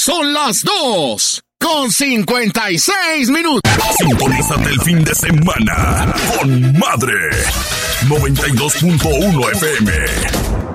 Son las 2:56. Sintonízate el fin de semana con Madre 92.1 FM.